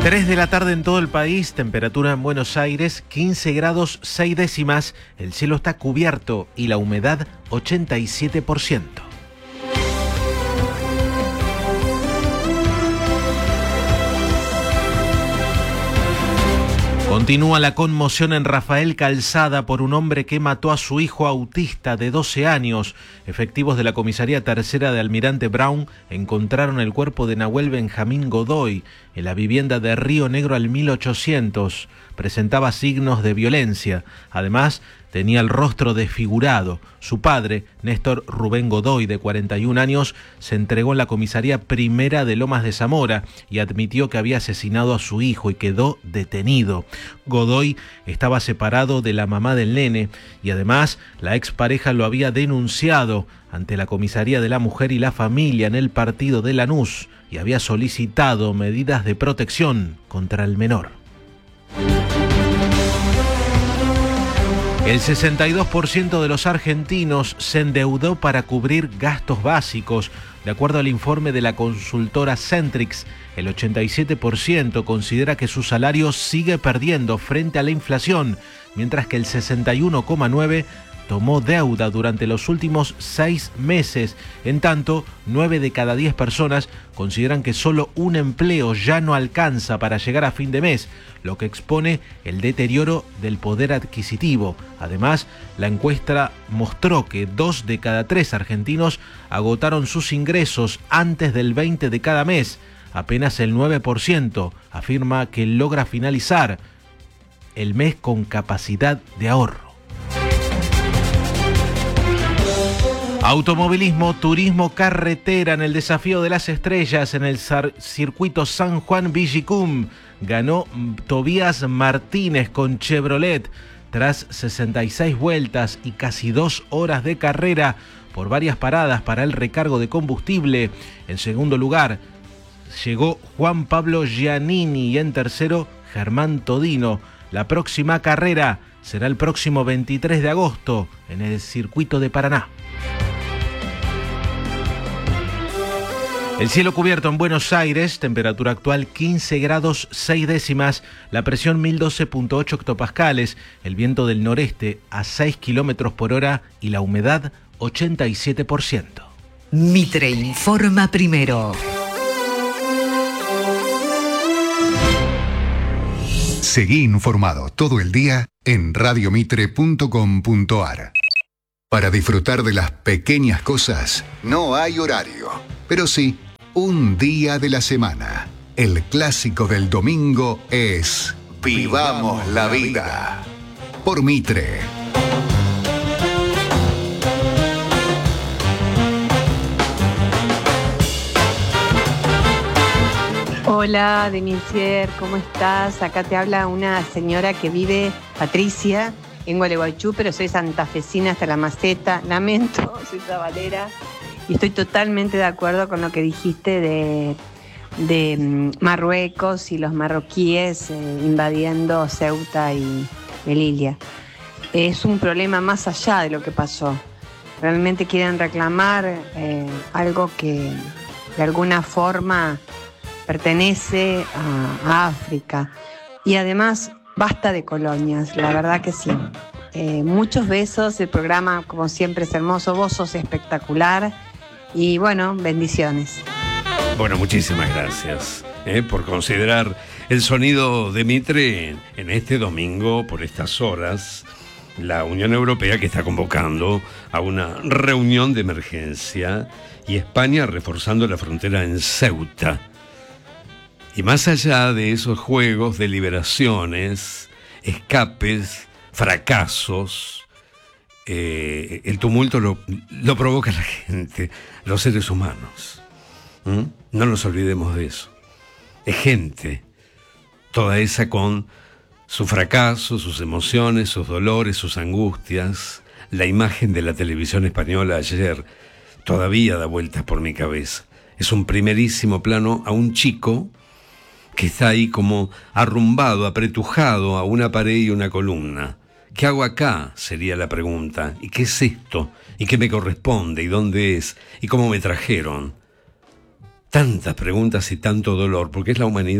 3 de la tarde en todo el país, temperatura en Buenos Aires 15 grados 6 décimas, el cielo está cubierto y la humedad 87%. Continúa la conmoción en Rafael Calzada por un hombre que mató a su hijo autista de 12 años. Efectivos de la comisaría tercera de Almirante Brown encontraron el cuerpo de Nahuel Benjamín Godoy en la vivienda de Río Negro al 1800. Presentaba signos de violencia. Además, tenía el rostro desfigurado. Su padre, Néstor Rubén Godoy, de 41 años, se entregó en la comisaría primera de Lomas de Zamora y admitió que había asesinado a su hijo y quedó detenido. Godoy estaba separado de la mamá del nene y además la expareja lo había denunciado ante la comisaría de la mujer y la familia en el partido de Lanús y había solicitado medidas de protección contra el menor. El 62% de los argentinos se endeudó para cubrir gastos básicos. De acuerdo al informe de la consultora Centrix, el 87% considera que su salario sigue perdiendo frente a la inflación, mientras que el 61,9% tomó deuda durante los últimos 6 meses. En tanto, 9 de cada 10 personas consideran que solo un empleo ya no alcanza para llegar a fin de mes, lo que expone el deterioro del poder adquisitivo. Además, la encuesta mostró que 2 de cada 3 argentinos agotaron sus ingresos antes del 20 de cada mes. Apenas el 9% afirma que logra finalizar el mes con capacidad de ahorro. Automovilismo, turismo, carretera en el Desafío de las Estrellas en el circuito San Juan Villicum. Ganó Tobías Martínez con Chevrolet tras 66 vueltas y casi 2 horas de carrera por varias paradas para el recargo de combustible. En segundo lugar llegó Juan Pablo Giannini y en tercero Germán Todino. La próxima carrera será el próximo 23 de agosto en el circuito de Paraná. El cielo cubierto en Buenos Aires, temperatura actual 15 grados 6 décimas, la presión 1012.8 hectopascales, el viento del noreste a 6 kilómetros por hora y la humedad 87%. Mitre informa primero. Seguí informado todo el día en radiomitre.com.ar. Para disfrutar de las pequeñas cosas, no hay horario, pero sí un día de la semana. El clásico del domingo es Vivamos la Vida por Mitre. Hola, Denisier, ¿cómo estás? Acá te habla una señora que vive, Patricia, en Gualeguaychú, pero soy santafesina hasta la maceta. Lamento, soy sabalera. Y estoy totalmente de acuerdo con lo que dijiste de Marruecos y los marroquíes invadiendo Ceuta y Melilla. Es un problema más allá de lo que pasó. Realmente quieren reclamar algo que de alguna forma pertenece a África. Y además, basta de colonias, la verdad que sí. Muchos besos, el programa como siempre es hermoso, vos sos espectacular. Y bueno, bendiciones. Bueno, muchísimas gracias por considerar el sonido de Mitre en este domingo, por estas horas. La Unión Europea que está convocando a una reunión de emergencia y España reforzando la frontera en Ceuta. Y más allá de esos juegos de liberaciones, escapes, fracasos, el tumulto lo provoca la gente, los seres humanos. No nos olvidemos de eso. Es gente, toda esa con su fracaso, sus emociones, sus dolores, sus angustias. La imagen de la televisión española ayer todavía da vueltas por mi cabeza. Es un primerísimo plano a un chico que está ahí como arrumbado, apretujado a una pared y una columna. ¿Qué hago acá? Sería la pregunta. ¿Y qué es esto? ¿Y qué me corresponde? ¿Y dónde es? ¿Y cómo me trajeron? Tantas preguntas y tanto dolor, porque es la humanidad.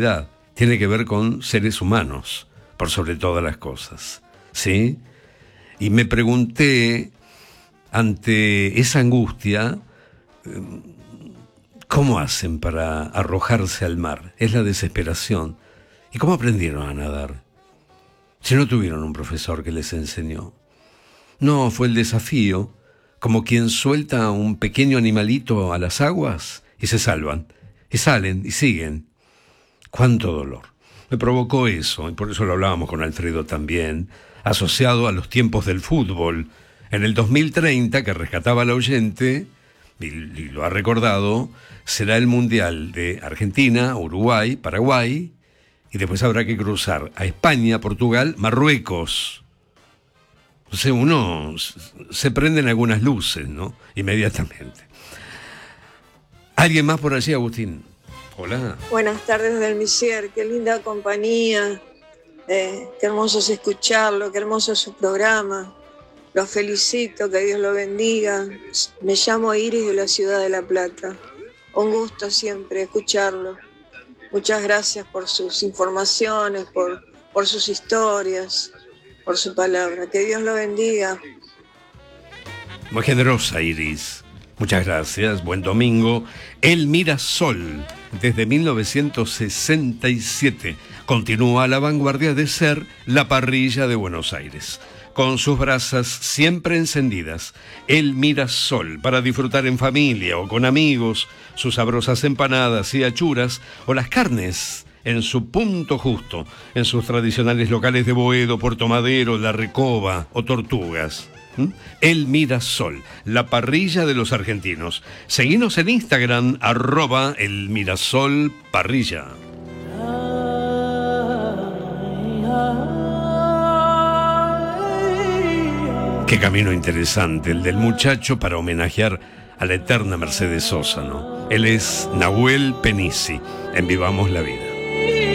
tiene que ver con seres humanos, por sobre todas las cosas, ¿sí? Y me pregunté, ante esa angustia, ¿cómo hacen para arrojarse al mar? Es la desesperación. ¿Y cómo aprendieron a nadar? Si no tuvieron un profesor que les enseñó. No, fue el desafío, como quien suelta a un pequeño animalito a las aguas y se salvan, y salen, y siguen. ¡Cuánto dolor! Me provocó eso, y por eso lo hablábamos con Alfredo también, asociado a los tiempos del fútbol. En el 2030, que rescataba al oyente, y lo ha recordado, será el Mundial de Argentina, Uruguay, Paraguay, y después habrá que cruzar a España, Portugal, Marruecos. O sea, uno se prenden algunas luces, ¿no? Inmediatamente. ¿Alguien más por allí, Agustín? Hola. Buenas tardes del Misier, qué linda compañía, qué hermoso es escucharlo, qué hermoso es su programa. Los felicito, que Dios lo bendiga. Me llamo Iris de la ciudad de La Plata. Un gusto siempre escucharlo. Muchas gracias por sus informaciones, por sus historias, por su palabra. Que Dios lo bendiga. Muy generosa, Iris. Muchas gracias. Buen domingo. El Mirasol, desde 1967, continúa a la vanguardia de ser la parrilla de Buenos Aires. Con sus brasas siempre encendidas, El Mirasol, para disfrutar en familia o con amigos, sus sabrosas empanadas y achuras, o las carnes en su punto justo, en sus tradicionales locales de Boedo, Puerto Madero, La Recoba o Tortugas. El Mirasol, la parrilla de los argentinos. Seguinos en Instagram, @El Mirasol Parrilla. Qué camino interesante el del muchacho para homenajear a la eterna Mercedes Sosa, ¿no? Él es Nahuel Penisi, en Vivamos la Vida.